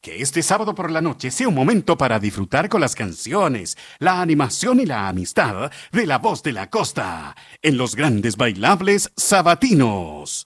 Que este sábado por la noche sea un momento para disfrutar con las canciones, la animación y la amistad de La Voz de la Costa en los grandes bailables sabatinos.